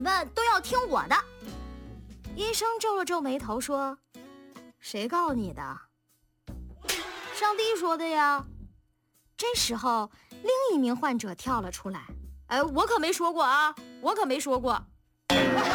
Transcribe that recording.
们都要听我的。 医生皱了皱眉头说：谁告你的？上帝说的呀。这时候另一名患者跳了出来： 我可没说过啊，我可没说过。